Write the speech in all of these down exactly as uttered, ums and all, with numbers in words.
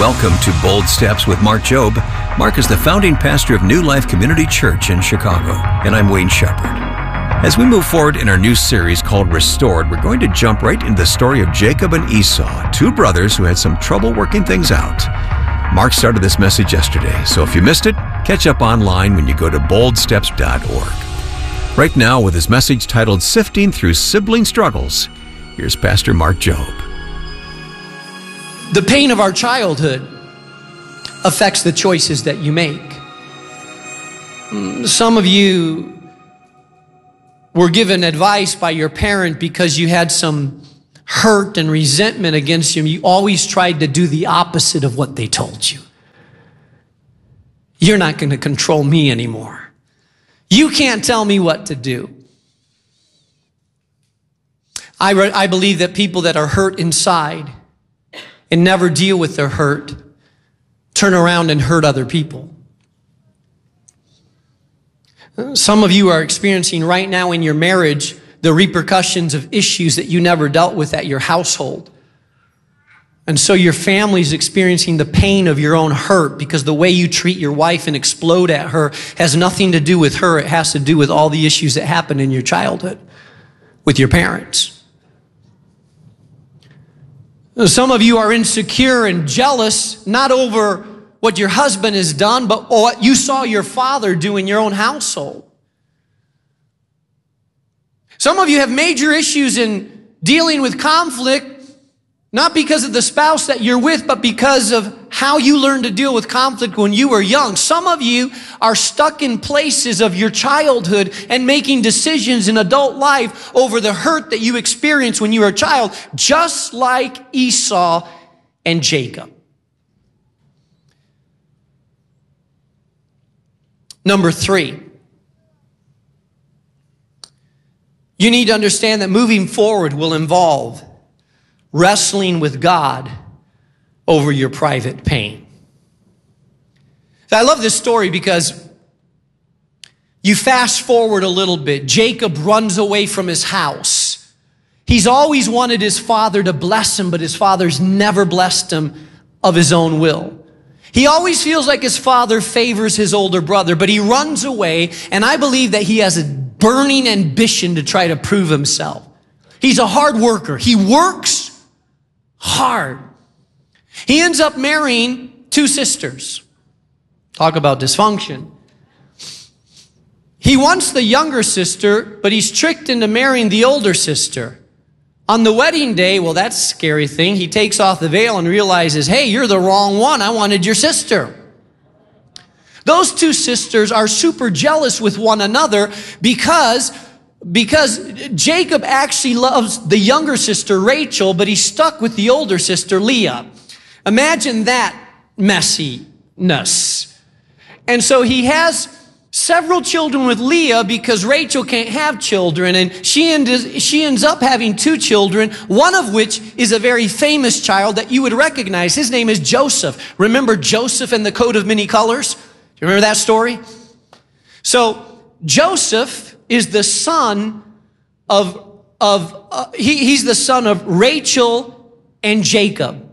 Welcome to Bold Steps with Mark Jobe. Mark is the founding pastor of New Life Community Church in Chicago, and I'm Wayne Shepherd. As we move forward in our new series called Restored, we're going to jump right into the story of Jacob and Esau, two brothers who had some trouble working things out. Mark started this message yesterday, so if you missed it, catch up online when you go to bold steps dot org. Right now, with his message titled Sifting Through Sibling Struggles, here's Pastor Mark Jobe. The pain of our childhood affects the choices that you make. Some of you were given advice by your parent because you had some hurt and resentment against them. You always tried to do the opposite of what they told you. You're not going to control me anymore. You can't tell me what to do. I, re- I believe that people that are hurt inside and never deal with their hurt turn around and hurt other people. Some of you are experiencing right now in your marriage the repercussions of issues that you never dealt with at your household. And so your family's experiencing the pain of your own hurt because the way you treat your wife and explode at her has nothing to do with her. It has to do with all the issues that happened in your childhood with your parents. Some of you are insecure and jealous, not over what your husband has done, but what you saw your father do in your own household. Some of you have major issues in dealing with conflict, not because of the spouse that you're with, but because of how you learned to deal with conflict when you were young. Some of you are stuck in places of your childhood and making decisions in adult life over the hurt that you experienced when you were a child, just like Esau and Jacob. Number three, you need to understand that moving forward will involve wrestling with God over your private pain. So I love this story because you fast forward a little bit. Jacob runs away from his house. He's always wanted his father to bless him, but his father's never blessed him of his own will. He always feels like his father favors his older brother, but he runs away, and I believe that he has a burning ambition to try to prove himself. He's a hard worker. He works hard. He ends up marrying two sisters. Talk about dysfunction. He wants the younger sister, but he's tricked into marrying the older sister. On the wedding day, well, that's a scary thing. He takes off the veil and realizes, hey, you're the wrong one. I wanted your sister. Those two sisters are super jealous with one another because Because Jacob actually loves the younger sister, Rachel, but he's stuck with the older sister, Leah. Imagine that messiness. And so he has several children with Leah because Rachel can't have children, and she ends, she ends up having two children, one of which is a very famous child that you would recognize. His name is Joseph. Remember Joseph and the coat of many colors? Do you remember that story? So Joseph is the son of, of uh, he, he's the son of Rachel and Jacob.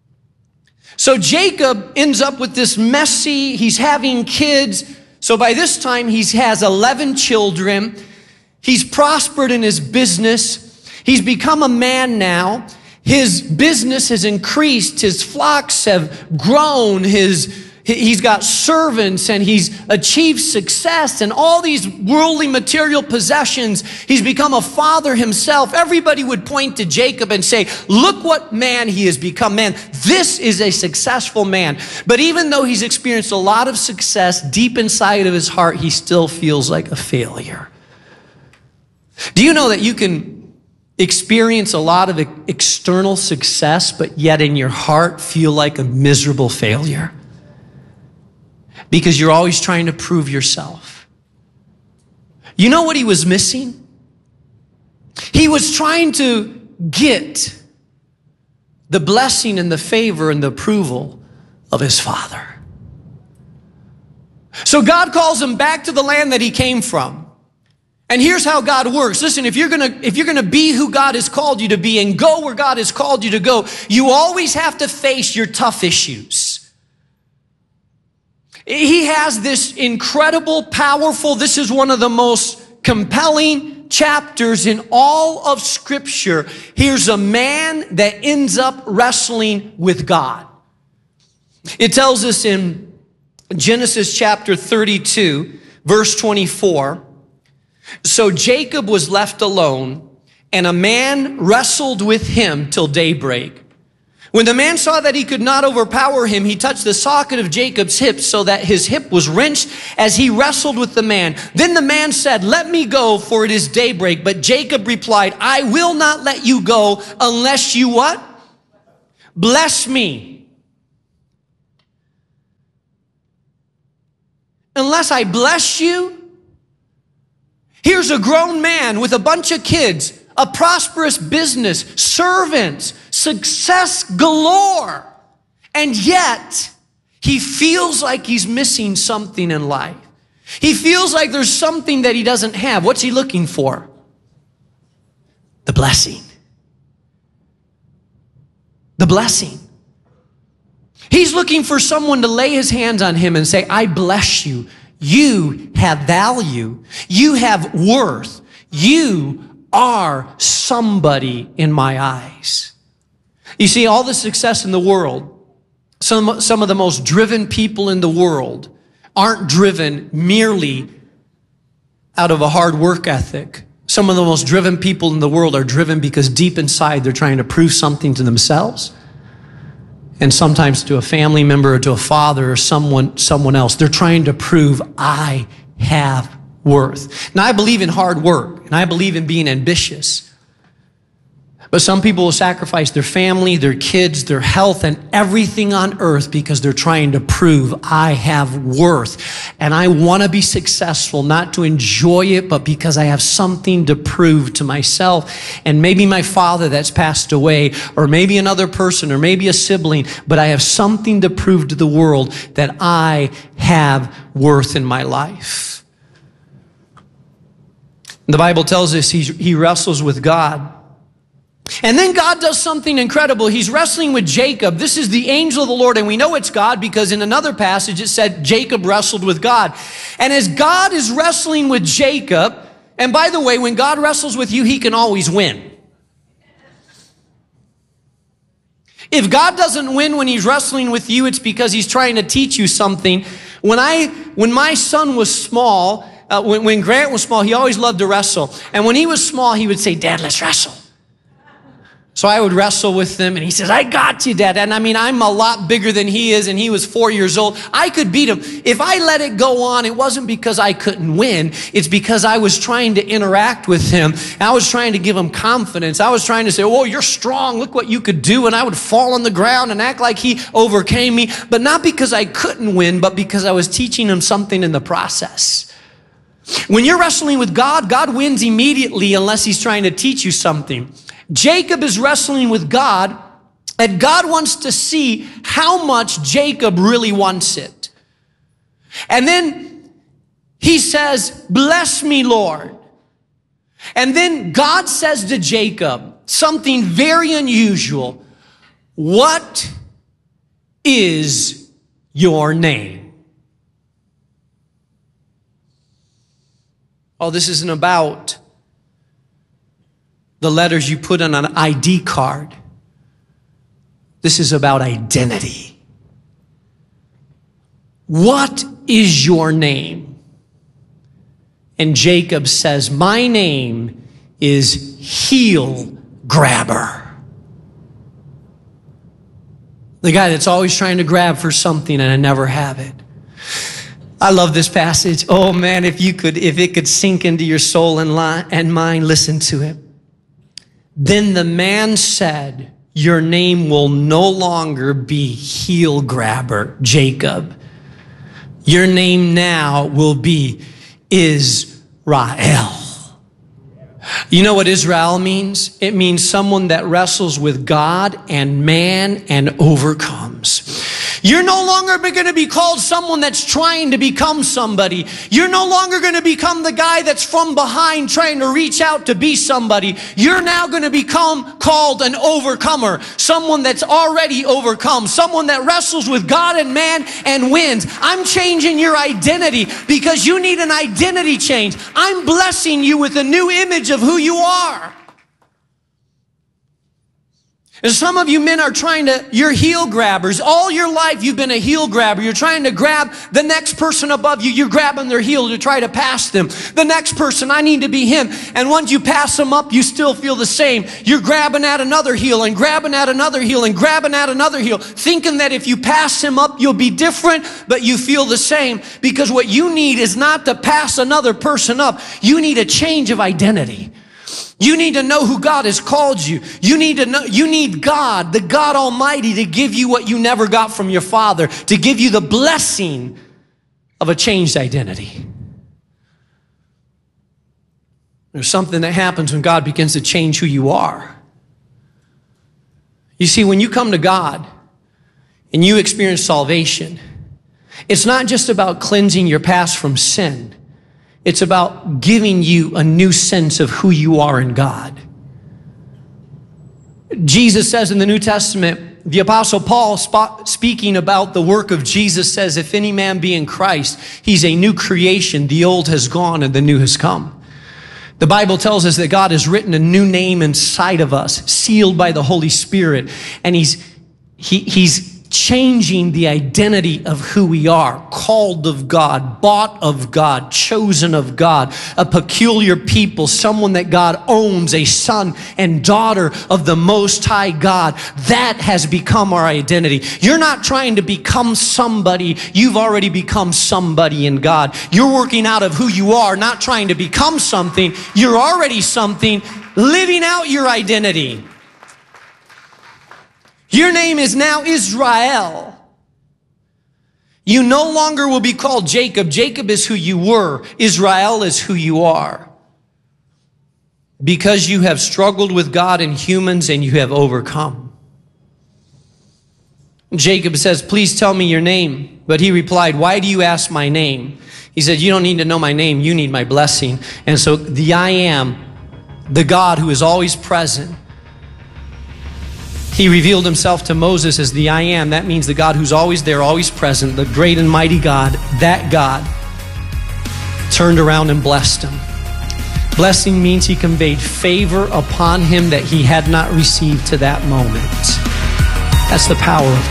So Jacob ends up with this messy, he's having kids. So by this time, he has eleven children. He's prospered in his business. He's become a man now. His business has increased. His flocks have grown. His He's got servants and he's achieved success and all these worldly material possessions. He's become a father himself. Everybody would point to Jacob and say, look what man he has become. Man, this is a successful man. But even though he's experienced a lot of success, deep inside of his heart, he still feels like a failure. Do you know that you can experience a lot of external success, but yet in your heart feel like a miserable failure? Because you're always trying to prove yourself. You know what he was missing? He was trying to get the blessing and the favor and the approval of his father. So God calls him back to the land that he came from. And here's how God works. Listen, if you're gonna, if you're gonna be who God has called you to be and go where God has called you to go, you always have to face your tough issues. He has this incredible, powerful, this is one of the most compelling chapters in all of Scripture. Here's a man that ends up wrestling with God. It tells us in Genesis chapter thirty-two, verse twenty-four, so Jacob was left alone, and a man wrestled with him till daybreak. When the man saw that he could not overpower him, he touched the socket of Jacob's hip so that his hip was wrenched as he wrestled with the man. Then the man said, "Let me go, for it is daybreak." But Jacob replied, "I will not let you go unless you" what? "Bless me." Unless I bless you? Here's a grown man with a bunch of kids, a prosperous business, servants, success galore. And yet, he feels like he's missing something in life. He feels like there's something that he doesn't have. What's he looking for? The blessing. The blessing. He's looking for someone to lay his hands on him and say, "I bless you. You have value. You have worth. You are somebody in my eyes." You see, all the success in the world, some, some of the most driven people in the world aren't driven merely out of a hard work ethic. Some of the most driven people in the world are driven because deep inside they're trying to prove something to themselves, and sometimes to a family member or to a father or someone, someone else. They're trying to prove, "I have worth." Now, I believe in hard work, and I believe in being ambitious. But some people will sacrifice their family, their kids, their health, and everything on earth because they're trying to prove, "I have worth." And I want to be successful, not to enjoy it, but because I have something to prove to myself and maybe my father that's passed away, or maybe another person, or maybe a sibling, but I have something to prove to the world that I have worth in my life. The Bible tells us he, he wrestles with God. And then God does something incredible. He's wrestling with Jacob. This is the angel of the Lord, and we know it's God because in another passage it said Jacob wrestled with God. And as God is wrestling with Jacob, and by the way, when God wrestles with you, he can always win. If God doesn't win when he's wrestling with you, it's because he's trying to teach you something. When I, when my son was small, uh, when, when Grant was small, he always loved to wrestle. And when he was small, he would say, "Dad, let's wrestle." So I would wrestle with him, and he says, "I got you, Dad." And I mean, I'm a lot bigger than he is, and he was four years old. I could beat him. If I let it go on, it wasn't because I couldn't win. It's because I was trying to interact with him. I was trying to give him confidence. I was trying to say, "Oh, you're strong. Look what you could do." And I would fall on the ground and act like he overcame me. But not because I couldn't win, but because I was teaching him something in the process. When you're wrestling with God, God wins immediately unless he's trying to teach you something. Jacob is wrestling with God, and God wants to see how much Jacob really wants it. And then he says, "Bless me, Lord." And then God says to Jacob something very unusual. "What is your name?" Oh, this isn't about the letters you put on an I D card. This is about identity. What is your name? And Jacob says, "My name is Heel Grabber." The guy that's always trying to grab for something and I never have it. I love this passage. Oh man, if you could, if it could sink into your soul and, li- and mind, listen to it. Then the man said, "Your name will no longer be Heel Grabber, Jacob. Your name now will be Israel." You know what Israel means? It means someone that wrestles with God and man and overcomes. You're no longer going to be called someone that's trying to become somebody. You're no longer going to become the guy that's from behind trying to reach out to be somebody. You're now going to become called an overcomer, someone that's already overcome, someone that wrestles with God and man and wins. I'm changing your identity because you need an identity change. I'm blessing you with a new image of who you are. And some of you men are trying to, you're heel grabbers. All your life you've been a heel grabber. You're trying to grab the next person above you. You're grabbing their heel to try to pass them. The next person, I need to be him. And once you pass them up, you still feel the same. You're grabbing at another heel and grabbing at another heel and grabbing at another heel, thinking that if you pass him up, you'll be different, but you feel the same. Because what you need is not to pass another person up. You need a change of identity. You need to know who God has called you. You need to know, you need God, the God Almighty, to give you what you never got from your father, to give you the blessing of a changed identity. There's something that happens when God begins to change who you are. You see, when you come to God and you experience salvation, it's not just about cleansing your past from sin. It's about giving you a new sense of who you are in God. Jesus says in the New Testament, the Apostle Paul speaking about the work of Jesus says, if any man be in Christ, he's a new creation. The old has gone and the new has come. The Bible tells us that God has written a new name inside of us, sealed by the Holy Spirit. And he's, he, he's changing the identity of who we are, called of God, bought of God, chosen of God, a peculiar people, someone that God owns, a son and daughter of the Most High God. That has become our identity. You're not trying to become somebody. You've already become somebody in God. You're working out of who you are, not trying to become something. You're already something, living out your identity. Your name is now Israel. You no longer will be called Jacob. Jacob is who you were. Israel is who you are. Because you have struggled with God and humans and you have overcome. Jacob says, please tell me your name. But he replied, why do you ask my name? He said, you don't need to know my name. You need my blessing. And so the I am, the God who is always present, he revealed himself to Moses as the I am. That means the God who's always there, always present, the great and mighty God. That God turned around and blessed him. Blessing means he conveyed favor upon him that he had not received to that moment. That's the power of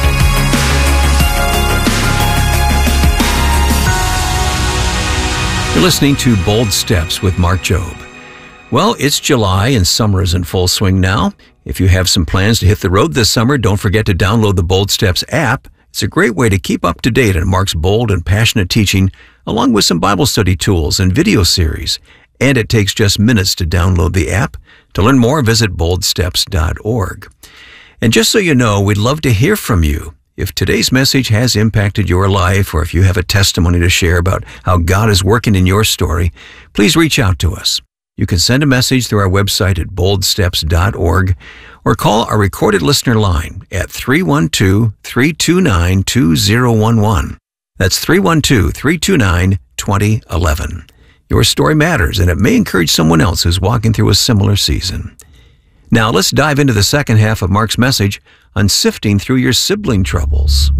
God. You're listening to Bold Steps with Mark Jobe. Well, it's July and summer is in full swing now. If you have some plans to hit the road this summer, don't forget to download the Bold Steps app. It's a great way to keep up to date on Mark's bold and passionate teaching, along with some Bible study tools and video series. And it takes just minutes to download the app. To learn more, visit bold steps dot org. And just so you know, we'd love to hear from you. If today's message has impacted your life, or if you have a testimony to share about how God is working in your story, please reach out to us. You can send a message through our website at bold steps dot org or call our recorded listener line at three one two, three two nine, two zero one one. That's three one two, three two nine, two zero one one. Your story matters, and it may encourage someone else who's walking through a similar season. Now let's dive into the second half of Mark's message on sifting through your sibling troubles.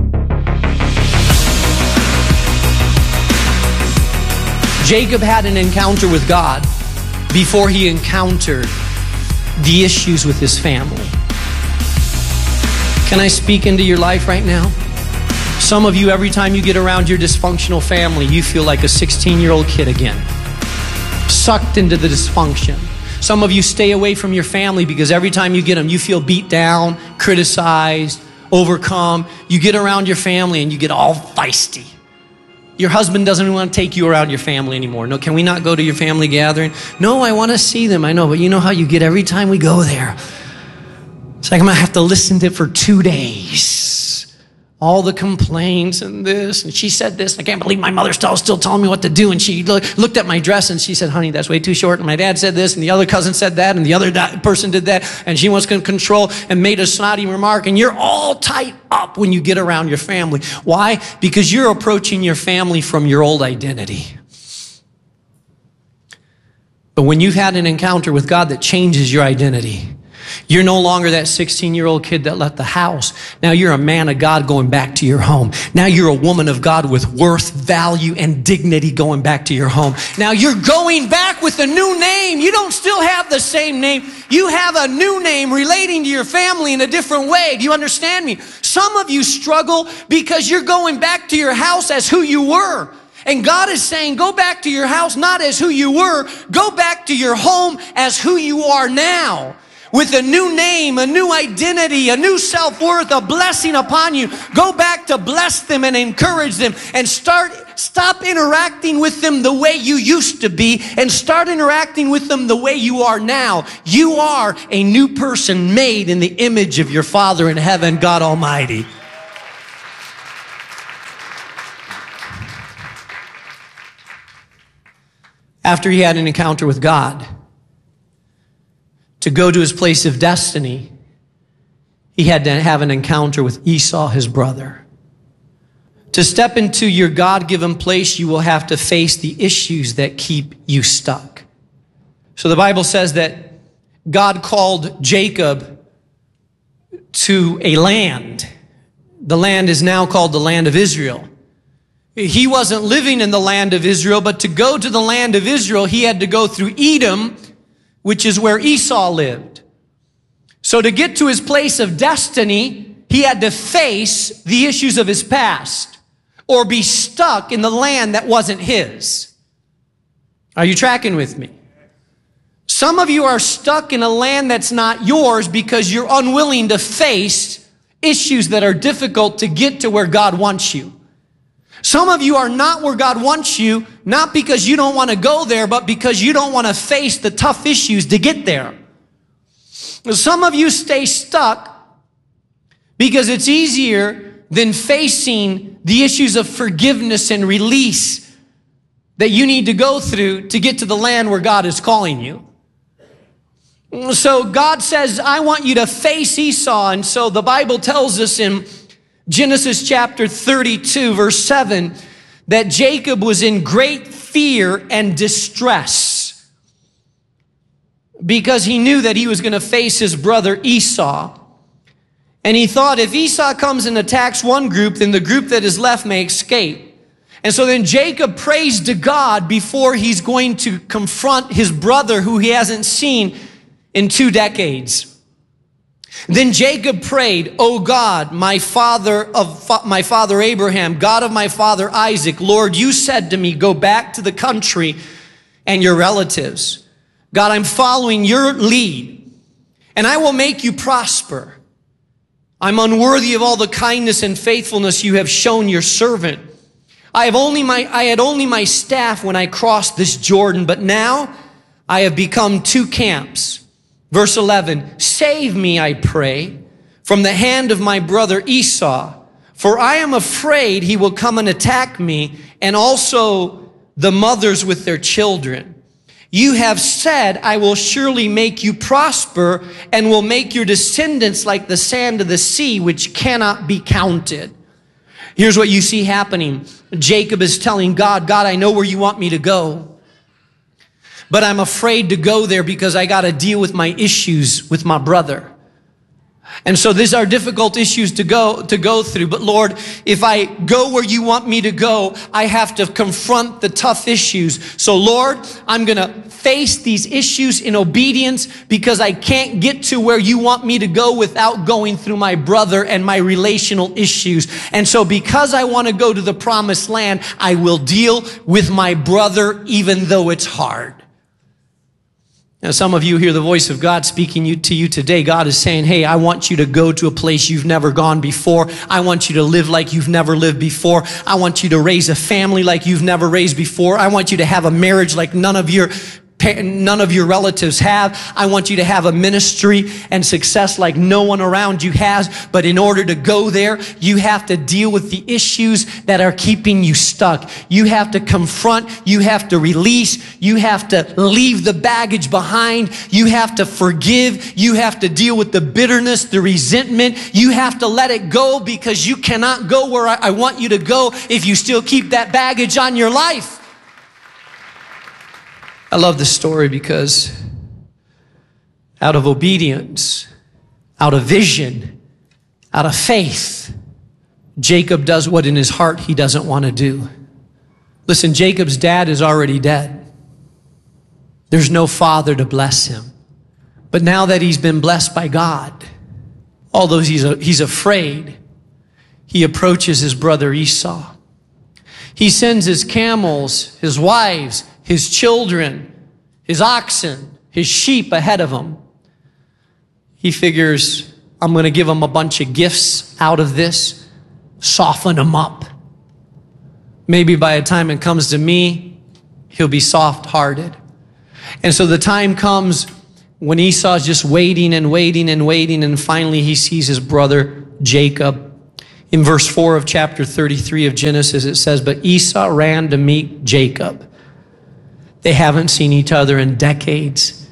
Jacob had an encounter with God before he encountered the issues with his family. Can I speak into your life right now? Some of you, every time you get around your dysfunctional family, you feel like a sixteen-year-old kid again, sucked into the dysfunction. Some of you stay away from your family because every time you get them, you feel beat down, criticized, overcome. You get around your family and you get all feisty. Your husband doesn't want to take you around your family anymore. No, can we not go to your family gathering? No, I want to see them. I know, but you know how you get every time we go there. It's like I'm going to have to listen to it for two days. all the complaints and this, and she said this. I can't believe my mother's still, still telling me what to do. And she look, looked at my dress and she said, honey, that's way too short. And my dad said this, and the other cousin said that, and the other da- person did that. And she wants to control and made a snotty remark. And you're all tight up when you get around your family. Why? Because you're approaching your family from your old identity. But when you've had an encounter with God that changes your identity, you're no longer that sixteen-year-old kid that left the house. Now you're a man of God going back to your home. Now you're a woman of God with worth, value, and dignity going back to your home. Now you're going back with a new name. You don't still have the same name. You have a new name relating to your family in a different way. Do you understand me? Some of you struggle because you're going back to your house as who you were. And God is saying, go back to your house not as who you were. Go back to your home as who you are now. With a new name, a new identity, a new self-worth, a blessing upon you. Go back to bless them and encourage them and start, stop interacting with them the way you used to be and start interacting with them the way you are now. You are a new person made in the image of your Father in heaven, God Almighty. After he had an encounter with God, to go to his place of destiny, he had to have an encounter with Esau, his brother. To step into your God-given place, you will have to face the issues that keep you stuck. So the Bible says that God called Jacob to a land. The land is now called the land of Israel. He wasn't living in the land of Israel, but to go to the land of Israel, he had to go through Edom, which is where Esau lived. So to get to his place of destiny, he had to face the issues of his past or be stuck in the land that wasn't his. Are you tracking with me? Some of you are stuck in a land that's not yours because you're unwilling to face issues that are difficult to get to where God wants you. Some of you are not where God wants you, not because you don't want to go there, but because you don't want to face the tough issues to get there. Some of you stay stuck because it's easier than facing the issues of forgiveness and release that you need to go through to get to the land where God is calling you. So God says, I want you to face Esau. And so the Bible tells us in Genesis chapter thirty-two, verse seven, that Jacob was in great fear and distress because he knew that he was going to face his brother Esau. And he thought if Esau comes and attacks one group, then the group that is left may escape. And so then Jacob prays to God before he's going to confront his brother who he hasn't seen in two decades. Then Jacob prayed, O God, my father of fa- my father Abraham, God of my father Isaac, Lord, you said to me, go back to the country and your relatives. God, I'm following your lead, and I will make you prosper. I'm unworthy of all the kindness and faithfulness you have shown your servant. I have only my I had only my staff when I crossed this Jordan, but now I have become two camps. Verse eleven, save me, I pray, from the hand of my brother Esau, for I am afraid he will come and attack me, and also the mothers with their children. You have said, I will surely make you prosper, and will make your descendants like the sand of the sea, which cannot be counted. Here's what you see happening. Jacob is telling God, God, I know where you want me to go, but I'm afraid to go there because I got to deal with my issues with my brother. And so these are difficult issues to go, to go through. But Lord, if I go where you want me to go, I have to confront the tough issues. So Lord, I'm going to face these issues in obedience because I can't get to where you want me to go without going through my brother and my relational issues. And so because I want to go to the promised land, I will deal with my brother even though it's hard. Now, some of you hear the voice of God speaking you, to you today. God is saying, hey, I want you to go to a place you've never gone before. I want you to live like you've never lived before. I want you to raise a family like you've never raised before. I want you to have a marriage like none of your none of your relatives have. I want you to have a ministry and success like no one around you has. But in order to go there, you have to deal with the issues that are keeping you stuck. You have to confront, you have to release, you have to leave the baggage behind, you have to forgive, you have to deal with the bitterness, the resentment. You have to let it go, because you cannot go where I, I want you to go if you still keep that baggage on your life. I love this story because out of obedience, out of vision, out of faith, Jacob does what in his heart he doesn't want to do. Listen, Jacob's dad is already dead. There's no father to bless him. But now that he's been blessed by God, although he's, a, he's afraid, he approaches his brother Esau. He sends his camels, his wives, his children, his oxen, his sheep ahead of him. He figures, I'm going to give him a bunch of gifts out of this, soften him up. Maybe by the time it comes to me, he'll be soft-hearted. And so the time comes when Esau's just waiting and waiting and waiting, and finally he sees his brother Jacob. In verse four of chapter thirty-three of Genesis, it says, but Esau ran to meet Jacob. They haven't seen each other in decades.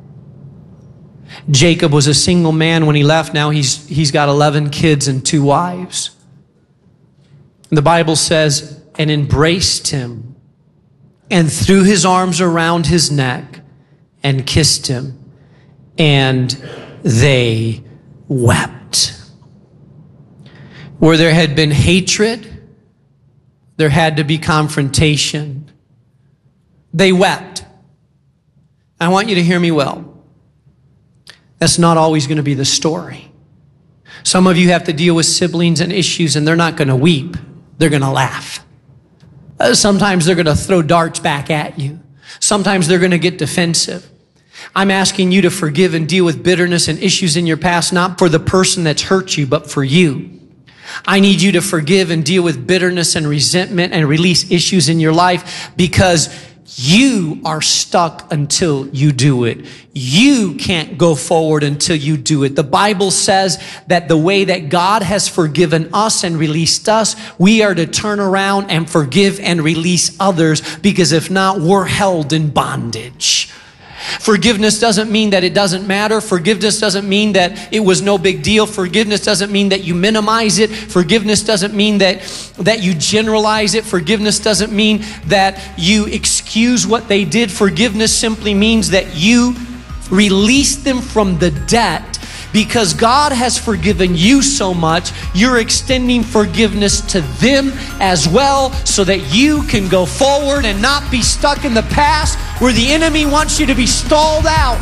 Jacob was a single man when he left. Now he's, he's got eleven kids and two wives. And the Bible says, and embraced him and threw his arms around his neck and kissed him. And they wept. Where there had been hatred, there had to be confrontation. They wept. I want you to hear me well. That's not always going to be the story. Some of you have to deal with siblings and issues, and they're not going to weep. They're going to laugh. Uh, sometimes they're going to throw darts back at you. Sometimes they're going to get defensive. I'm asking you to forgive and deal with bitterness and issues in your past, not for the person that's hurt you, but for you. I need you to forgive and deal with bitterness and resentment and release issues in your life, because you are stuck until you do it. You can't go forward until you do it. The Bible says that the way that God has forgiven us and released us, we are to turn around and forgive and release others, because if not, we're held in bondage. Forgiveness doesn't mean that it doesn't matter. Forgiveness doesn't mean that it was no big deal. Forgiveness doesn't mean that you minimize it. Forgiveness doesn't mean that, that you generalize it. Forgiveness doesn't mean that you excuse what they did. Forgiveness simply means that you release them from the debt. Because God has forgiven you so much, you're extending forgiveness to them as well, so that you can go forward and not be stuck in the past where the enemy wants you to be stalled out.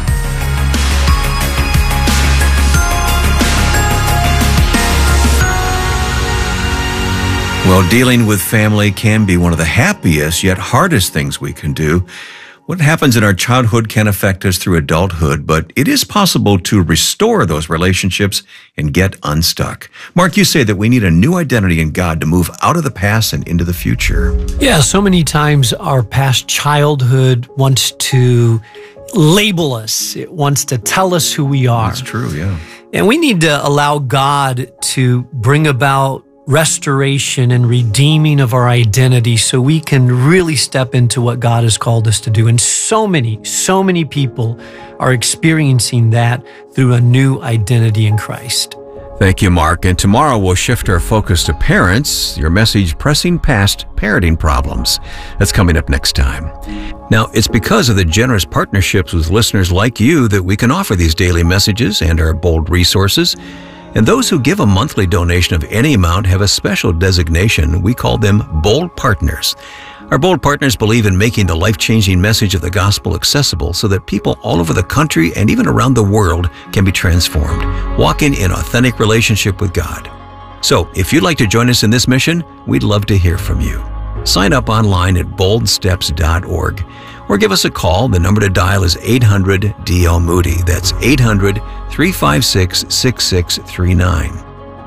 Well, dealing with family can be one of the happiest yet hardest things we can do. What happens in our childhood can affect us through adulthood, but it is possible to restore those relationships and get unstuck. Mark, you say that we need a new identity in God to move out of the past and into the future. Yeah, so many times our past childhood wants to label us. It wants to tell us who we are. That's true, yeah. And we need to allow God to bring about restoration and redeeming of our identity so we can really step into what God has called us to do. And so many, so many people are experiencing that through a new identity in Christ. Thank you, Mark. And tomorrow we'll shift our focus to parents, your message, Pressing Past Parenting Problems. That's coming up next time. Now, it's because of the generous partnerships with listeners like you that we can offer these daily messages and our bold resources. And those who give a monthly donation of any amount have a special designation. We call them Bold Partners. Our Bold Partners believe in making the life-changing message of the gospel accessible so that people all over the country and even around the world can be transformed, walking in authentic relationship with God. So, if you'd like to join us in this mission, we'd love to hear from you. Sign up online at bold steps dot org or give us a call. The number to dial is eight hundred D L Moody. That's eight hundred, three five six, six six three nine.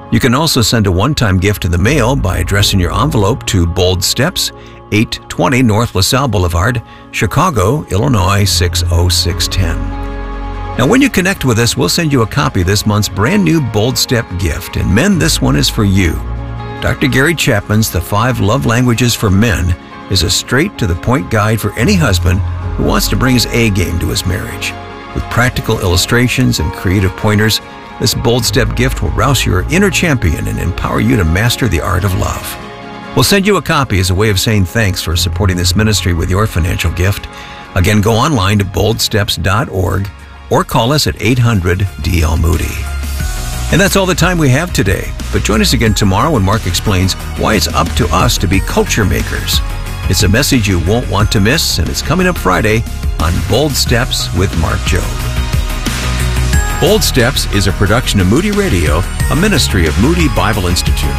You can also send a one-time gift in the mail by addressing your envelope to Bold Steps, eight twenty North LaSalle Boulevard, Chicago, Illinois six oh six one oh. Now, when you connect with us, we'll send you a copy of this month's brand new Bold Step gift. And men, this one is for you. Doctor Gary Chapman's The Five Love Languages for Men is a straight-to-the-point guide for any husband who wants to bring his A game to his marriage. With practical illustrations and creative pointers, this Bold Step gift will rouse your inner champion and empower you to master the art of love. We'll send you a copy as a way of saying thanks for supporting this ministry with your financial gift. Again, go online to bold steps dot org or call us at eight hundred D L Moody. And that's all the time we have today. But join us again tomorrow when Mark explains why it's up to us to be culture makers. It's a message you won't want to miss, and it's coming up Friday on Bold Steps with Mark Jobe. Bold Steps is a production of Moody Radio, a ministry of Moody Bible Institute.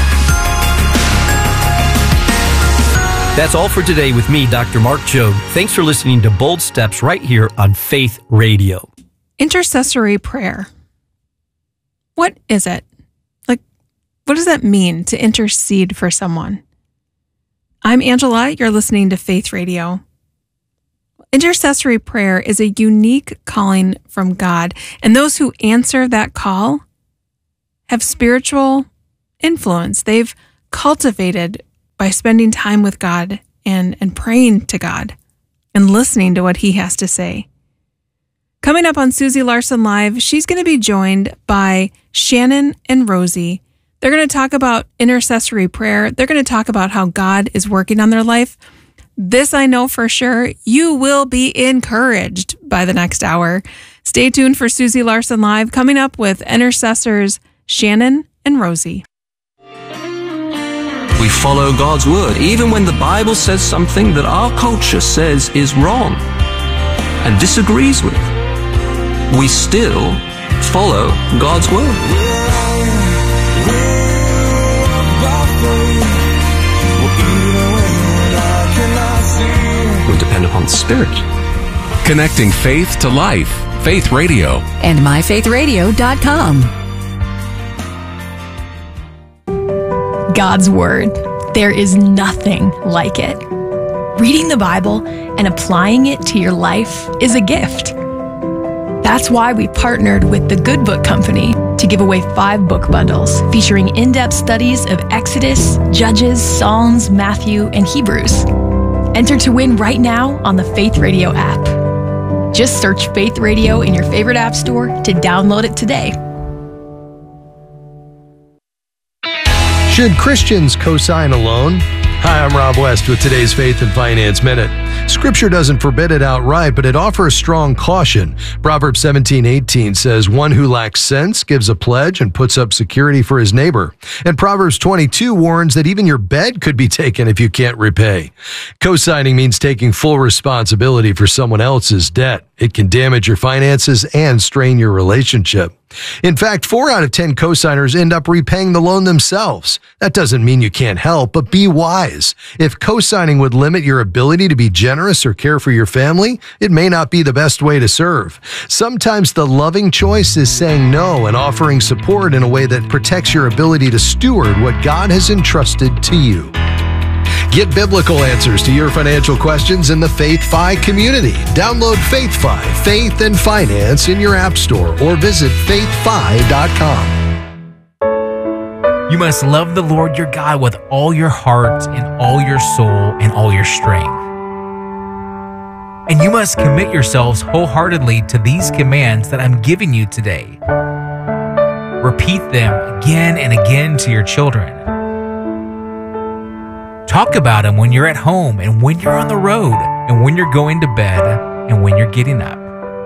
That's all for today with me, Doctor Mark Jobe. Thanks for listening to Bold Steps right here on Faith Radio. Intercessory prayer. What is it? Like, what does that mean to intercede for someone? I'm Angela. You're listening to Faith Radio. Intercessory prayer is a unique calling from God, and those who answer that call have spiritual influence. They've cultivated by spending time with God and, and praying to God and listening to what He has to say. Coming up on Susie Larson Live, she's going to be joined by Shannon and Rosie. They're going to talk about intercessory prayer. They're going to talk about how God is working on their life. This I know for sure. You will be encouraged by the next hour. Stay tuned for Susie Larson Live, coming up with intercessors Shannon and Rosie. We follow God's word, even when the Bible says something that our culture says is wrong and disagrees with. We still follow God's word. We depend upon the Spirit. Connecting faith to life. Faith Radio. And my faith radio dot com. God's Word. There is nothing like it. Reading the Bible and applying it to your life is a gift. That's why we partnered with the Good Book Company to give away five book bundles featuring in-depth studies of Exodus, Judges, Psalms, Matthew, and Hebrews. Enter to win right now on the Faith Radio app. Just search Faith Radio in your favorite app store to download it today. Should Christians co-sign a loan? Hi, I'm Rob West with today's Faith and Finance Minute. Scripture doesn't forbid it outright, but it offers strong caution. Proverbs seventeen eighteen says, "One who lacks sense gives a pledge and puts up security for his neighbor." And Proverbs twenty-two warns that even your bed could be taken if you can't repay. Co-signing means taking full responsibility for someone else's debt. It can damage your finances and strain your relationship. In fact, four out of ten co-signers end up repaying the loan themselves. That doesn't mean you can't help, but be wise. If co-signing would limit your ability to be generous or care for your family, it may not be the best way to serve. Sometimes the loving choice is saying no and offering support in a way that protects your ability to steward what God has entrusted to you. Get biblical answers to your financial questions in the FaithFi community. Download FaithFi, Faith and Finance in your app store or visit faith fi dot com. You must love the Lord your God with all your heart and all your soul and all your strength. And you must commit yourselves wholeheartedly to these commands that I'm giving you today. Repeat them again and again to your children. Talk about them when you're at home and when you're on the road and when you're going to bed and when you're getting up.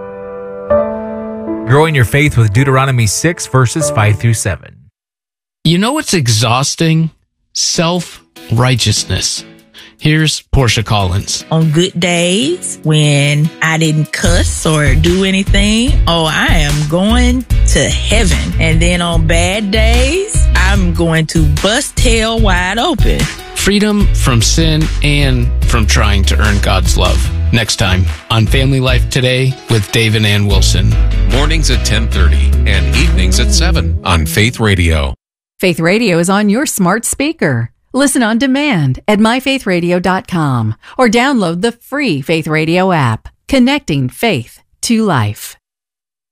Grow in your faith with Deuteronomy six, verses five through seven. You know what's exhausting? Self-righteousness. Here's Portia Collins. On good days, when I didn't cuss or do anything, oh, I am going to heaven. And then on bad days, I'm going to bust hell wide open. Freedom from sin and from trying to earn God's love. Next time on Family Life Today with Dave and Ann Wilson. Mornings at ten thirty and evenings at seven on Faith Radio. Faith Radio is on your smart speaker. Listen on demand at my faith radio dot com or download the free Faith Radio app, connecting faith to life.